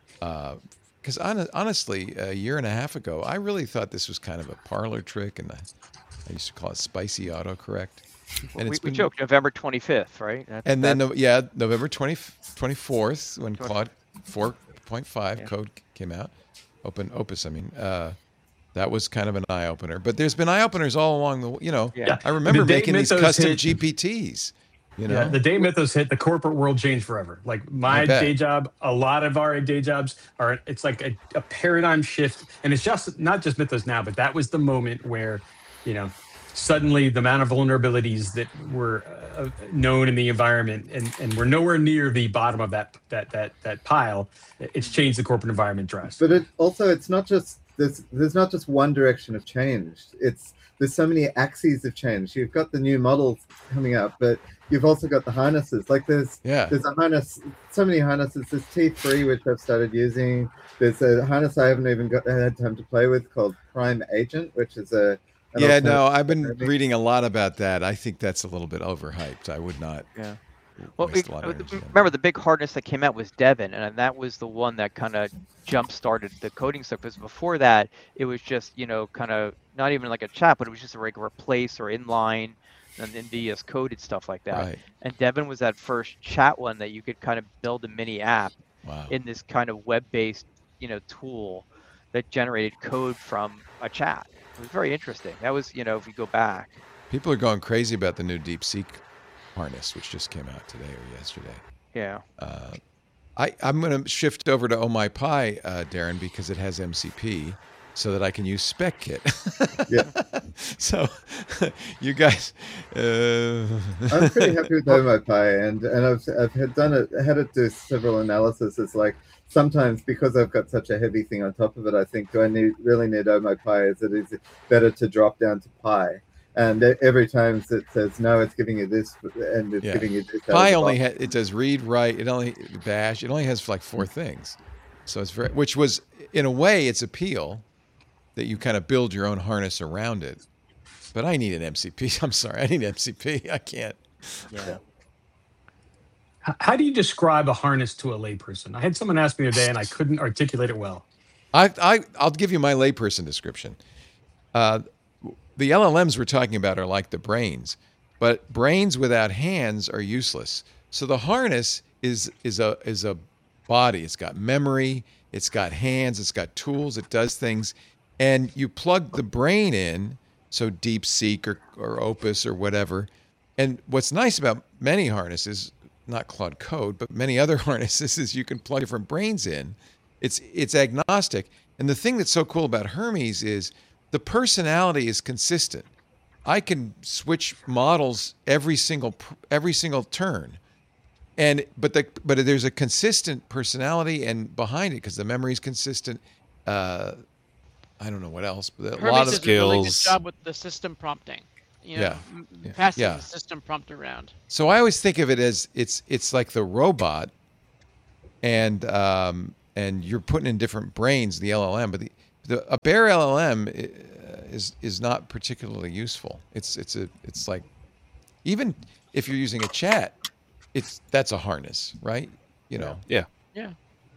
Because hon- honestly, a year and a half ago, I really thought this was kind of a parlor trick, and I, I used to call it spicy autocorrect. And we, it's we been, joked November twenty-fifth, right? That's, and then, that's- no- yeah, November twentieth, twenty-fourth, when Twenty- Claude four point five Yeah. code came out, Open Opus, I mean, uh, that was kind of an eye opener. But there's been eye openers all along the, you know, Yeah. I remember The day making these Mythos custom hit- G P Ts, you know. Yeah, the day Mythos hit, the corporate world changed forever. Like my I bet. day job, a lot of our day jobs are. It's like a, a paradigm shift, and it's just not just Mythos now, but that was the moment where, you know, suddenly the amount of vulnerabilities that were uh, known in the environment, and, and we're nowhere near the bottom of that that that that pile. It's changed the corporate environment drastically. But it also, it's not just there's there's not just one direction of change. It's there's so many axes of change. You've got the new models coming up, but you've also got the harnesses. Like there's Yeah. there's a harness, so many harnesses. There's T three, which I've started using. There's a harness I haven't even got had time to play with called Prime Agent, which is a an Yeah, alternative no, I've been programming. reading a lot about that. I think that's a little bit overhyped. I would not Yeah. Well, waste we- a lot of energy on that. remember the big hardness that came out was Devon, and that was the one that kind of jump started the coding stuff. Because before that, it was just, you know, kind of not even like a chat, but it was just a regular place or inline and then V S coded stuff like that. Right. And Devon was that first chat one that you could kind of build a mini app Wow. in this kind of web-based, you know, tool that generated code from a chat. It was very interesting. That was, you know, if you go back. People are going crazy about the new DeepSeek harness, which just came out today or yesterday. Yeah. Uh, I, I'm going to shift over to Oh My Pi, uh, Darren, because it has M C P, so that I can use SpecKit. Yeah. So, you guys, uh, I'm pretty happy with OMOPie, and and I've I've had done it, had it do several analyses. It's like sometimes because I've got such a heavy thing on top of it, I think, do I need really need OMOPie? Is it is it better to drop down to Pi? And e- every time it says no, it's giving you this, and it's Yeah. giving you this. out of Pi the only box. ha- it does read, write, it only bash, it only has like four things. So it's very, which was in a way its appeal, that you kind of build your own harness around it. But I need an M C P. I'm sorry, I need M C P. I can't. Yeah. H- How do you describe a harness to a layperson? I had someone ask me today, and I couldn't articulate it well. I, I, I'll give you my layperson description. Uh, the L L Ms we're talking about are like the brains, but brains without hands are useless. So the harness is is a is a body. It's got memory. It's got hands. It's got tools. It does things, and you plug the brain in. So DeepSeek or, or Opus or whatever. And what's nice about many harnesses, not Claude Code, but many other harnesses is you can plug different brains in. It's it's agnostic. And the thing that's so cool about Hermes is the personality is consistent. I can switch models every single every single turn. And but the but there's a consistent personality and behind it because the memory is consistent. Uh, I don't know what else, but a Hermes lot of does a really good skills. job with the system prompting. You know, Yeah. m- Yeah. passing Yeah. the system prompt around. So I always think of it as it's it's like the robot, and um, and you're putting in different brains, the L L M, but the, the a bare L L M is is not particularly useful. It's it's a it's like even if you're using a chat, it's that's a harness, right? You know. Yeah. Yeah.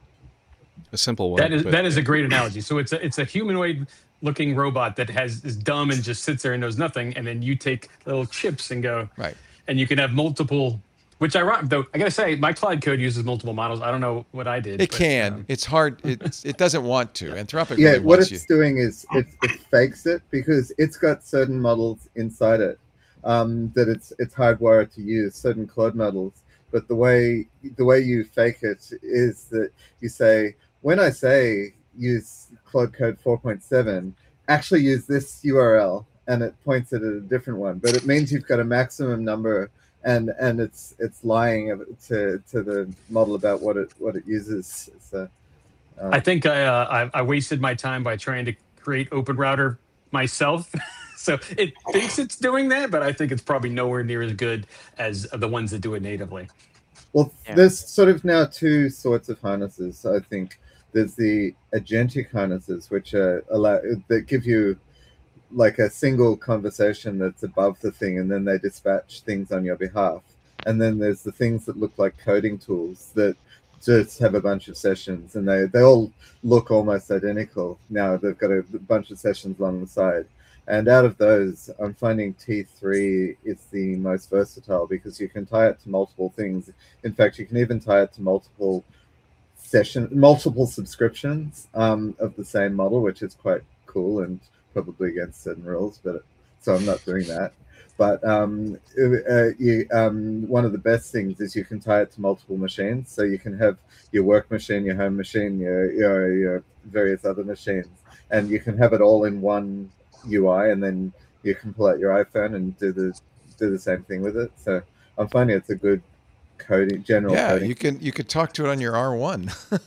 A simple one. That is but- that is a great analogy. So it's a it's a humanoid looking robot that has is dumb and just sits there and knows nothing, and then you take little chips and go right, and you can have multiple. Which I though I gotta say, my Claude Code uses multiple models. I don't know what I did. It but, can. um, It's hard. It's, it doesn't want to. Anthropic Yeah, really what wants it's you. doing is it, it fakes it because it's got certain models inside it um, that it's it's hardwired to use certain Claude models. But the way the way you fake it is that you say, when I say use Claude Code four point seven, actually use this U R L, and it points it at a different one. But it means you've got a maximum number, and and it's it's lying to to the model about what it what it uses. So. Um, I think I, uh, I I wasted my time by trying to create OpenRouter myself. So it thinks it's doing that, but I think it's probably nowhere near as good as the ones that do it natively. Well, Yeah. there's sort of now two sorts of harnesses. I think there's the agentic harnesses, which are allow that give you like a single conversation that's above the thing, and then they dispatch things on your behalf. And then there's the things that look like coding tools that just have a bunch of sessions, and they they all look almost identical. Now they've got a bunch of sessions along the side. And out of those, I'm finding T three is the most versatile because you can tie it to multiple things. In fact, you can even tie it to multiple session, multiple subscriptions um, of the same model, which is quite cool and probably against certain rules. But so I'm not doing that. But um, uh, you, um, one of the best things is you can tie it to multiple machines. So you can have your work machine, your home machine, your your, your various other machines, and you can have it all in one U I, and then you can pull out your iPhone and do the do the same thing with it. So I'm finding it's a good coding general. Yeah, coding. you can you could talk to it on your R one.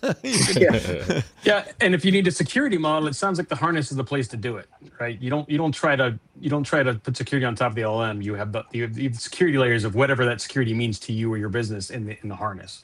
Yeah. Yeah, and if you need a security model, it sounds like the harness is the place to do it, right? You don't you don't try to you don't try to put security on top of the L L M. You have the you have the security layers of whatever that security means to you or your business in the in the harness.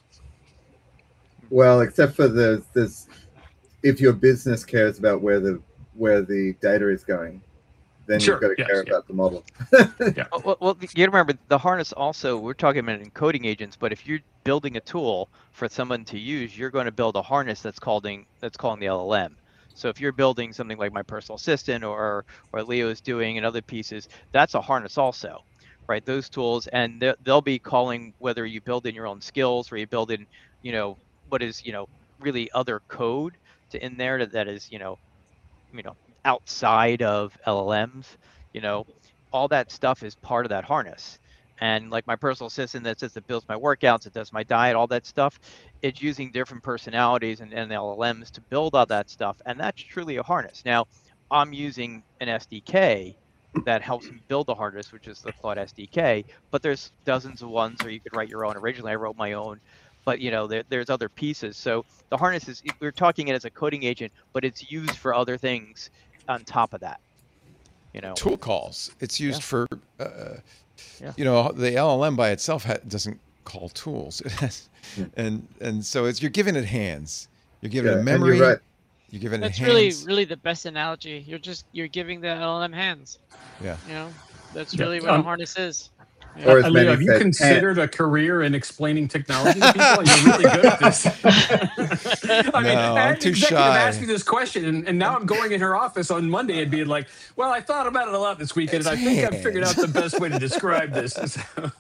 Well, except for the this, if your business cares about where the where the data is going, then Sure, you've got to yes, care yeah. about the model. Oh, Well, well, you got to remember the harness also, we're talking about encoding agents, but if you're building a tool for someone to use, you're going to build a harness that's calling that's calling the L L M. So if you're building something like my personal assistant or or Leo is doing and other pieces, that's a harness also, right? Those tools, and they'll- they'll be calling whether you build in your own skills or you build in, you know, what is, you know, really other code to in there that, that is, you know, you know, outside of L L Ms, you know, all that stuff is part of that harness. And like my personal assistant that says it builds my workouts, it does my diet, all that stuff, it's using different personalities and, and L L Ms to build all that stuff. And that's truly a harness. Now, I'm using an S D K that helps me build the harness, which is the Claude S D K, but there's dozens of ones where you could write your own. Originally, I wrote my own, but you know, there, there's other pieces. So the harness is, we're talking it as a coding agent, but it's used for other things on top of that. You know, Tool calls. It's used Yeah. for, uh, Yeah. you know, the L L M by itself ha- doesn't call tools. It has, Yeah. and and so it's you're giving it hands. You're giving Yeah, it and memory. you're right. You're giving That's it really hands. really the best analogy. You're just you're giving the L L M hands. Yeah. You know, that's Yeah, really what um, a harness is. Yeah. Or as Uh, many Leo, have you said, considered a career in explaining technology to people? You're really good at this. I mean, No, I'm an too executive shy. asked me this question, and, and now I'm going in her office on Monday and being like, "Well, I thought about it a lot this weekend, and I think I've figured out the best way to describe this." So,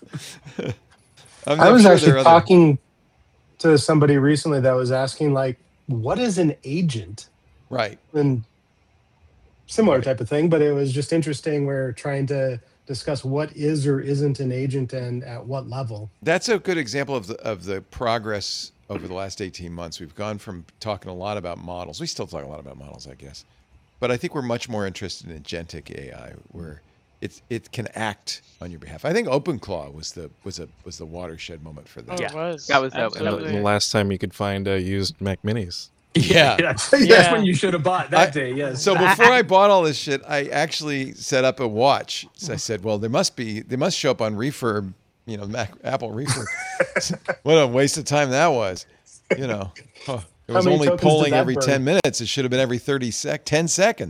I'm I not was sure actually there are other- talking to somebody recently that was asking, like, what is an agent? Right. And similar Right. type of thing, but it was just interesting. We're trying to discuss what is or isn't an agent and at what level. That's a good example of the of the progress over the last eighteen months. We've gone from talking a lot about models. We still talk a lot about models, I guess. But I think we're much more interested in agentic A I, where it it can act on your behalf. I think OpenClaw was the was a was the watershed moment for that. Oh, Yeah. it was. That was- that was- And the, Absolutely. the last time you could find uh, used Mac Minis. Yeah. That's, that's Yeah. when you should have bought that I- day. Yes. So before I bought all this shit, I actually set up a watch. So I said, well, there must be, they must show up on Refurb, you know, Mac, Apple Refurb. What a waste of time that was. You know, huh. It How was many only tokens did polling that every burn? ten minutes. It should have been every thirty sec, ten seconds.